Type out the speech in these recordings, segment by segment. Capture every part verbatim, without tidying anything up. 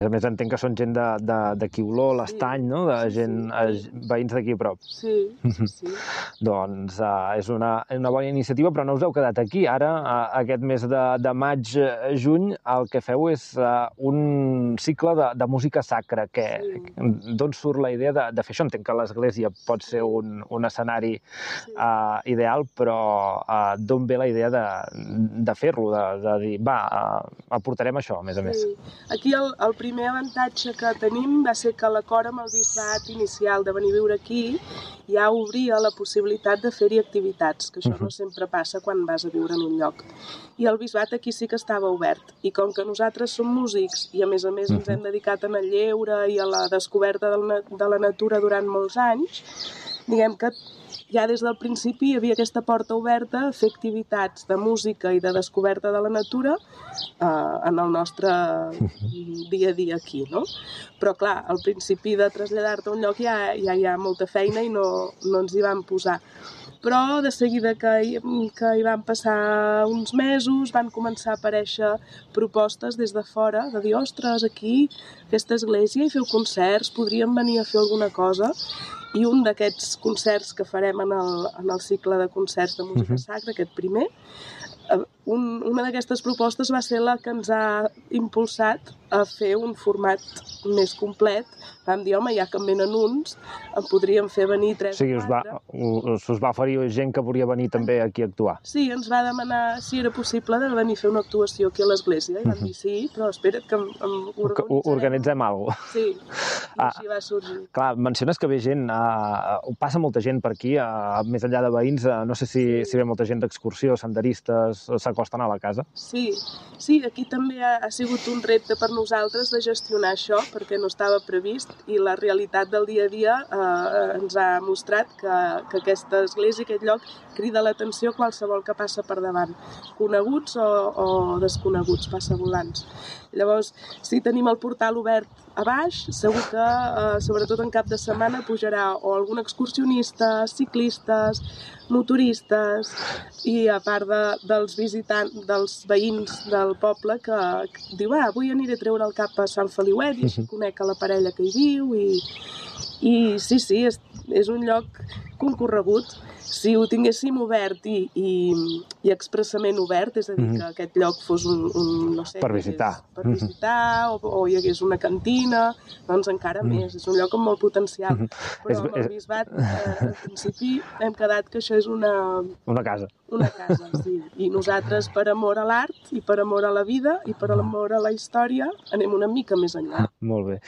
A més, entenc que són gent d'aquí Oló, l'Estany, no? De gent, veïns d'aquí a prop. Sí, sí, sí. Doncs és una bona iniciativa, però no us heu quedat aquí. Ara, aquest mes de maig-juny, el que feu és un cicle de música sacra. D'on surt la idea de fer això? Entenc que l'església pot ser un escenari ideal, però d'on ve la idea de fer-lo, de dir, va, aportarem això, a més a més? Aquí el primer avantatge que tenim va ser que l'acord amb el bisbat inicial de venir a viure aquí ja obria la possibilitat de fer-hi activitats, que això no sempre passa quan vas a viure en un lloc. I el bisbat aquí sí que estava obert. I com que nosaltres som músics i a més a més ens hem dedicat en el lleure i a la descoberta de la natura durant molts anys, diguem que ja des del principi hi havia aquesta porta oberta a fer activitats de música i de descoberta de la natura en el nostre dia a dia aquí, no? Però clar, al principi de traslladar-te a un lloc ja hi ha molta feina i no ens hi vam posar. Però de seguida que hi van passar uns mesos van començar a aparèixer propostes des de fora de dir, ostres, aquí, aquesta església, hi feu concerts, podríem venir a fer alguna cosa. I un d'aquests concerts que farem en el cicle de concerts de música sacra, aquest primer, una d'aquestes propostes va ser la que ens ha impulsat a fer un format més complet. Vam dir, home, ja que en venen uns, en podríem fer venir tres o quatre. O sigui, us va oferir gent que volia venir també aquí a actuar? Sí, ens va demanar si era possible de venir a fer una actuació aquí a l'església. I vam dir, sí, però espera't que organitzem alguna cosa. Sí, i així va sorgir. Clar, menciones que ve gent, passa molta gent per aquí, més enllà de veïns, no sé si ve molta gent d'excursió, senderistes, s'acosten a la casa? Sí, sí, aquí també ha sigut un repte per nosaltres de gestionar això, perquè no estava previst, i la realitat del dia a dia ens ha mostrat que aquesta església, aquest lloc, crida l'atenció qualsevol que passa per davant, coneguts o desconeguts, passavolants. Llavors, si tenim el portal obert a baix, segur que, sobretot en cap de setmana, pujarà o algun excursionista, ciclistes, motoristes, i a part dels visitants, dels veïns del poble que diu, ah, avui aniré a treure el cap a Sant Feliuet i així conec a la parella que hi viu i sí, sí, és un lloc concorregut. Si ho tinguéssim obert i expressament obert, és a dir, que aquest lloc fos un, no sé... Per visitar. Per visitar, o hi hagués una cantina, doncs encara més, és un lloc amb molt potencial. Però amb el bisbat, al principi, hem quedat que això és una... Una casa. Una casa, sí. I nosaltres, per amor a l'art, i per amor a la vida, i per amor a la història, anem una mica més enllà. Molt bé.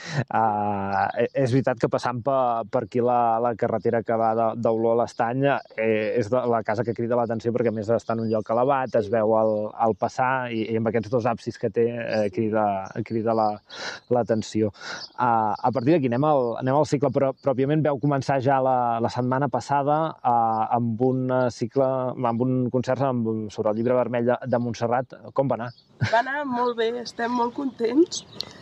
És veritat que passant per aquí la carretera que va d'Oló a l'Estany, és la casa que crida l'atenció perquè a més està en un lloc elevat, es veu al passar i amb aquests dos absis que té crida l'atenció. A partir d'aquí anem al cicle, però pròpiament veu començar ja la setmana passada amb un cicle, amb un concert sobre el Llibre Vermell de Montserrat. Com va anar? Va anar molt bé, estem molt contents.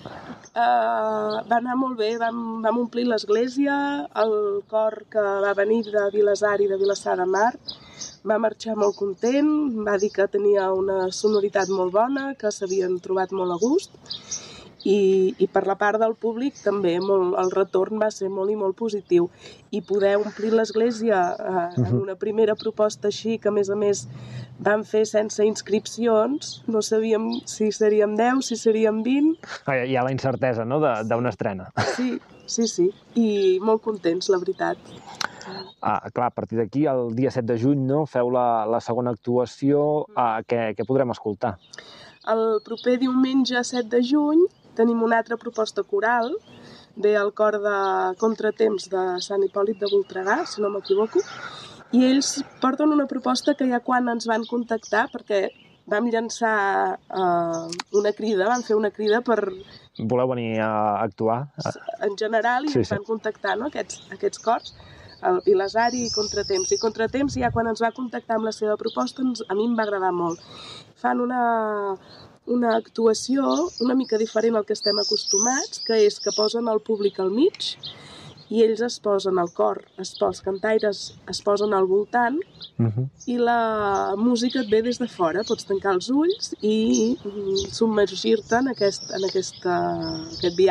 Va anar molt bé, vam omplir l'església, el cor que va venir de Vilassar i de Vilassar de Mar va marxar molt content, va dir que tenia una sonoritat molt bona, que s'havien trobat molt a gust i per la part del públic també el retorn va ser molt i molt positiu. I poder omplir l'església en una primera proposta així, que a més a més vam fer sense inscripcions, no sabíem si seríem deu, si seríem vint... Hi ha la incertesa, no?, d'una estrena. Sí, sí, sí, i molt contents, la veritat. Clar, a partir d'aquí, el dia set de juny, feu la segona actuació, què podrem escoltar? El proper diumenge set de juny tenim una altra proposta coral, ve el cor de Contratemps de Sant Hipòlit de Voltregà, si no m'equivoco, i ells porten una proposta que ja quan ens van contactar, perquè vam llançar una crida, vam fer una crida per... Voleu venir a actuar? En general, i ens van contactar aquests cors, el Vilassar i Contratemps. I Contratemps, ja quan ens va contactar amb la seva proposta, a mi em va agradar molt. Fan una... una actuació una mica diferent al que estem acostumats, que és que posen el públic al mig i ells es posen al cor, es, els cantaires es posen al voltant uh-huh. i la música et ve des de fora. Pots tancar els ulls i submergir-te en aquest, en aquesta, aquest viatge